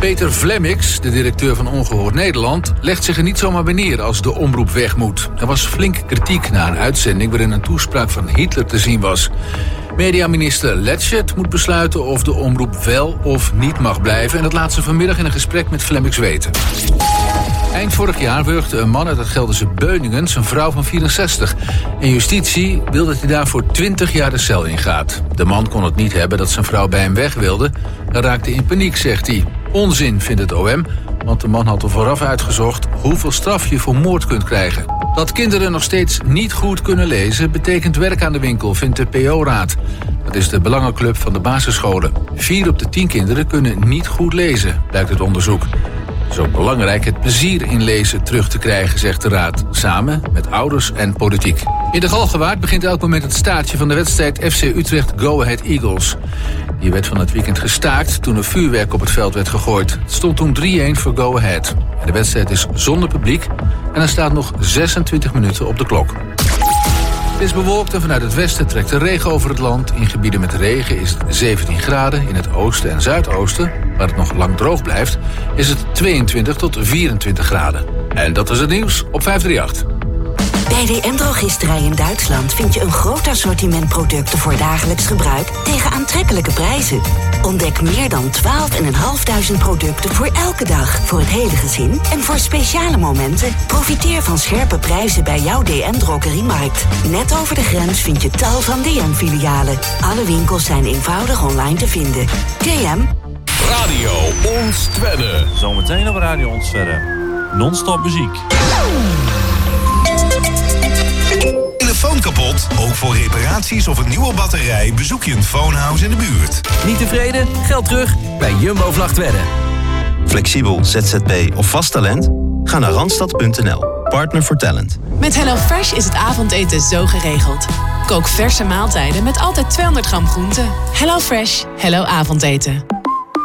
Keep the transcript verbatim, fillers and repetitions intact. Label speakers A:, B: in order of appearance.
A: Peter Vlemmix, de directeur van Ongehoord Nederland, legt zich er niet zomaar bij neer als de omroep weg moet. Er was flink kritiek na een uitzending waarin een toespraak van Hitler te zien was. Mediaminister Letchert moet besluiten of de omroep wel of niet mag blijven. En dat laat ze vanmiddag in een gesprek met Vlemmix weten. Eind vorig jaar wurgde een man uit het Gelderse Beuningen zijn vrouw van vierenzestig. En justitie wil dat hij daarvoor twintig jaar de cel ingaat. De man kon het niet hebben dat zijn vrouw bij hem weg wilde. Hij raakte in paniek, zegt hij. Onzin, vindt het O M, want de man had er vooraf uitgezocht hoeveel straf je voor moord kunt krijgen. Dat kinderen nog steeds niet goed kunnen lezen betekent werk aan de winkel, vindt de P O-raad. Dat is de belangenclub van de basisscholen. Vier op de tien kinderen kunnen niet goed lezen, blijkt het onderzoek. Het is ook belangrijk het plezier in lezen terug te krijgen, zegt de raad. Samen met ouders en politiek. In de Galgenwaard begint elk moment het staartje van de wedstrijd F C Utrecht Go Ahead Eagles. Die werd van het weekend gestaakt toen er vuurwerk op het veld werd gegooid. Het stond toen drie-een voor Go Ahead. En de wedstrijd is zonder publiek en er staat nog zesentwintig minuten op de klok. Het is bewolkt en vanuit het westen trekt de regen over het land. In gebieden met regen is het zeventien graden. In het oosten en zuidoosten, waar het nog lang droog blijft, is het tweeëntwintig tot vierentwintig graden. En dat is het nieuws op vijf drie acht.
B: Bij de Endrogisterij in Duitsland vind je een groot assortiment producten voor dagelijks gebruik tegen aantrekkelijke prijzen. Ontdek meer dan twaalfduizend vijfhonderd producten voor elke dag, voor het hele gezin en voor speciale momenten. Profiteer van scherpe prijzen bij jouw D M-drogeriemarkt. Net over de grens vind je tal van D M-filialen. Alle winkels zijn eenvoudig online te vinden. D M.
C: Radio Ons Twedde.
D: Zometeen op Radio Ons Twedde. Non-stop muziek.
E: Telefoon kapot? Ook voor reparaties of een nieuwe batterij bezoek je een phonehouse in de buurt.
F: Niet tevreden? Geld terug bij Jumbo Vlagtwedde.
G: Flexibel, Z Z P of vast talent? Ga naar randstad punt n l. Partner voor talent.
H: Met HelloFresh is het avondeten zo geregeld. Kook verse maaltijden met altijd tweehonderd gram groente. HelloFresh, hello avondeten.